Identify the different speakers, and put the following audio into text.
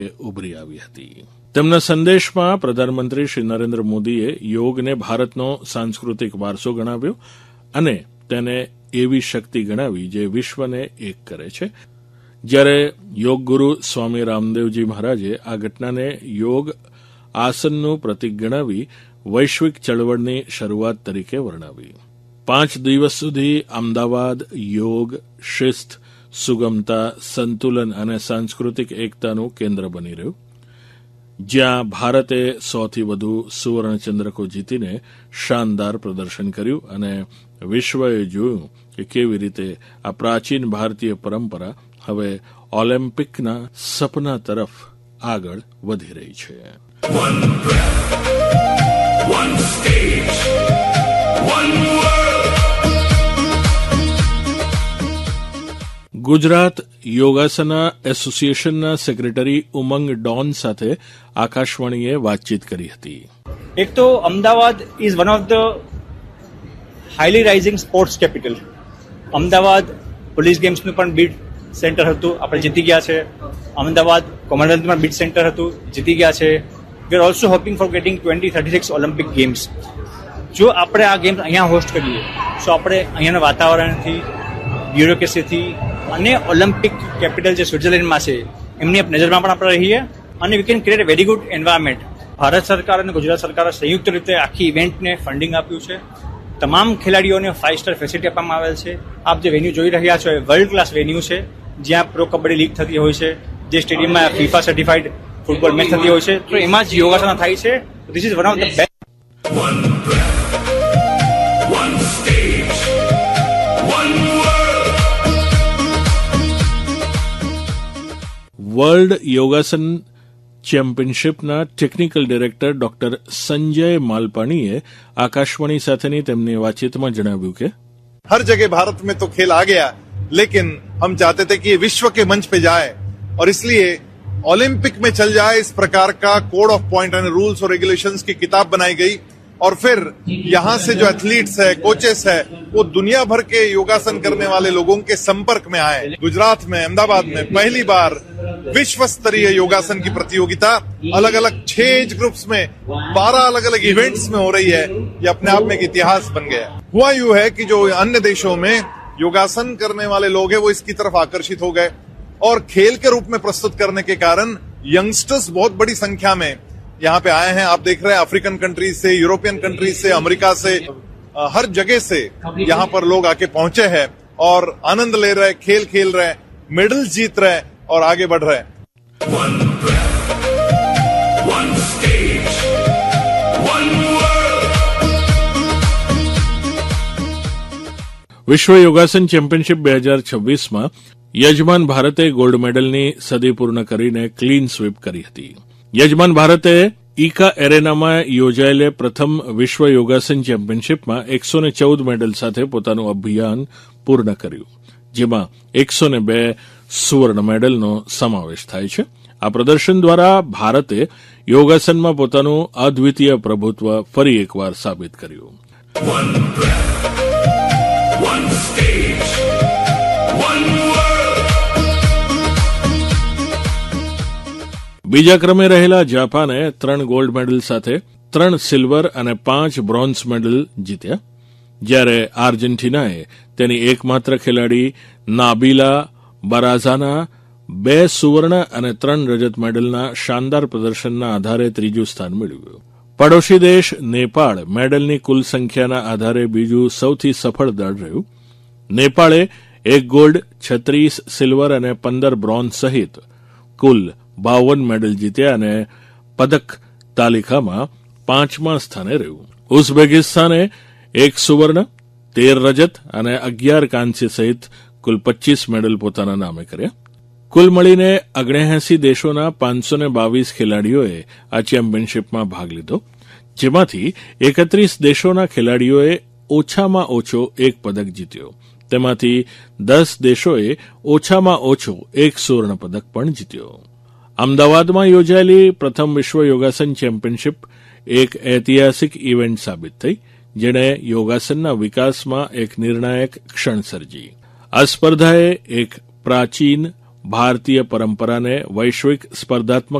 Speaker 1: ઉભરી આવી હતી. તેમના સંદેશમાં પ્રધાનમંત્રી શ્રી નરેન્દ્ર મોદીએ યોગને ભારતનો સાંસ્કૃતિક વારસો ગણાવ્યો અને તેને એવી શક્તિ ગણાવી જે વિશ્વને એક કરે છે. જ્યારે યોગ ગુરુ સ્વામી રામદેવજી મહારાજે આ ઘટનાને યોગ આસનનું પ્રતીક ગણાવી વૈશ્વિક ચળવળની શરૂઆત તરીકે વર્ણવી. 5 દિવસ સુધી અમદાવાદ યોગ, શિસ્ત, સુગમતા, સંતુલન અને સાંસ્કૃતિક એકતાનું કેન્દ્ર બની રહ્યું, જ્યાં ભારતે 100થી વધુ સુવર્ણચંદ્રકો જીતીને શાનદાર પ્રદર્શન કર્યું અને વિશ્વએ જોયું કે કેવી રીતે આ પ્રાચીન ભારતીય પરંપરા હવે ઓલિમ્પિકના સપના તરફ આગળ વધી રહી છે. One breath, one stage, one world. Gujarat યોગાસના એસોસિએશનના સેક્રેટરી ઉમંગ ડોન સાથે આકાશવાણીએ વાતચીત કરી હતી.
Speaker 2: એક તો Ahmedabad is one of the highly rising sports capital. Ahmedabad police ગેમ્સનું પણ બીટ સેન્ટર હતું, આપણે જીતી ગયા છે. અમદાવાદ કોમનવેલ્થમાં બીટ સેન્ટર હતું, જીતી ગયા છે. We are also hoping four gating 2036 Olympic games. જો આપણે આ ગેમ્સ અહીંયા હોસ્ટ કરીએ તો આપણે અહીંયાના વાતાવરણથી, બ્યુરોક્રેસીથી અને ઓલિમ્પિક કેપિટલ જે સ્વિટ્ઝરલેન્ડમાં છે એમની નજરમાં પણ આપણે રહીએ અને we can create a very good environment. Bharat સરકાર અને ગુજરાત સરકારે સંયુક્ત રીતે આખી ઇવેન્ટને ફંડિંગ આપ્યું છે. તમામ ખેલાડીઓને 5 સ્ટાર ફેસિલિટી આપવામાં આવેલ છે. આપ જે વેન્યુ જોઈ રહ્યા છો એ વર્લ્ડ ક્લાસ વેન્યુ છે, જ્યાં પ્રો કબડ્ડી લીગ થતી હોય છે, જે સ્ટેડિયમમાં ફીફા સર્ટિફાઈડ ફૂટબોલ મેચ થતી હોય છે, તો એમાં જ યોગાસન થાય છે. This is one of the best.
Speaker 1: World યોગાસન ચેમ્પિયનશિપના technical director doctor Sanjay માલપાણીએ Akashvani સાથેની તેમની વાતચીતમાં જણાવ્યું કે
Speaker 3: हर जगह भारत में तो खेल आ गया, लेकिन हम चाहते थे कि ये विश्व के मंच पे जाए और इसलिए ओलंपिक में चल जाए. इस प्रकार का code of point and rules और रेगुलेशंस की किताब बनाई गई और फिर यहाँ से जो एथलीट्स है, कोचेस है, वो दुनिया भर के योगासन करने वाले लोगों के संपर्क में आए. गुजरात में, अहमदाबाद में पहली बार विश्व स्तरीय योगासन की प्रतियोगिता अलग अलग 6 एज ग्रुप्स में 12 अलग अलग इवेंट्स में हो रही है. ये अपने आप में एक इतिहास बन गया. हुआ यूं है कि जो अन्य देशों में योगासन करने वाले लोग हैं वो इसकी तरफ आकर्षित हो गए और खेल के रूप में प्रस्तुत करने के कारण यंगस्टर्स बहुत बड़ी संख्या में यहाँ पे आए हैं. आप देख रहे हैं अफ्रीकन कंट्रीज से, यूरोपियन कंट्रीज से, अमेरिका से, हर जगह से यहाँ पर लोग आके पहुंचे हैं और आनंद ले रहे, खेल खेल रहे, मेडल जीत रहे और आगे बढ़ रहे. One breath, one stage, one world.
Speaker 1: વિશ્વ યોગાસન ચેમ્પિયનશિપ 2026માં યજમાન ભારતે ગોલ્ડ મેડલની સદી પૂર્ણ કરીને ક્લીન સ્વીપ કરી હતી. યજમાન ભારતે ઇકા એરેનામાં યોજાયેલ પ્રથમ વિશ્વ યોગાસન ચેમ્પિયનશિપમાં 114 મેડલ સાથે પોતાનું અભિયાન પૂર્ણ કર્યું, જેમાં 102 સુવર્ણ મેડલનો સમાવેશ થાય છે. આ પ્રદર્શન દ્વારા ભારતે યોગાસનમાં પોતાનું અદ્વિતીય પ્રભુત્વ ફરી એકવાર સાબિત કર્યું.
Speaker 4: One breath, one stage, one world.
Speaker 1: બીજા ક્રમે રહેલા જાપાને 3 ગોલ્ડ મેડલ સાથે 3 સિલ્વર અને 5 બ્રોન્ઝ મેડલ જીત્યા, જ્યારે આર્જેન્ટિનાએ તેની એકમાત્ર ખેલાડી નાબીલા બરાઝાના 2 સુવર્ણ અને 3 રજત મેડલના શાનદાર પ્રદર્શનના આધારે ત્રીજું સ્થાન મેળવ્યું. પડોશી દેશ નેપાળ મેડલની કુલ સંખ્યાના આધારે બીજું સૌથી સફળ દળ રહ્યું. નેપાળે 1 ગોલ્ડ, 36 સિલ્વર અને 15 બ્રોન્ઝ સહિત કુલ 52 મેડલ જીત્યા અને પદક તાલિકામાં 5મા સ્થાને રહ્યું. ઉઝબેકિસ્તાને 1 સુવર્ણ, 13 રજત અને 11 કાંસ્ય સહિત કુલ 25 મેડલ પોતાના નામે કર્યા. કુલ મળીને 79 દેશોના 522 ખેલાડીઓએ આ ચેમ્પિયનશિપમાં ભાગ લીધો, જેમાંથી 31 દેશોના ખેલાડીઓએ ઓછામાં ઓછો 1 પદક જીત્યો. તેમાંથી 10 દેશોએ ઓછામાં ઓછો 1 સુવર્ણ પદક પણ જીત્યો. અમદાવાદમાં યોજાયેલી પ્રથમ વિશ્વ યોગાસન ચેમ્પિયનશિપ એક ઐતિહાસિક ઇવેન્ટ સાબિત થઈ, જેણે યોગાસનના વિકાસમાં એક નિર્ણાયક ક્ષણ સર્જી. આ સ્પર્ધાએ એક પ્રાચીન ભારતીય પરંપરાને વૈશ્વિક સ્પર્ધાત્મક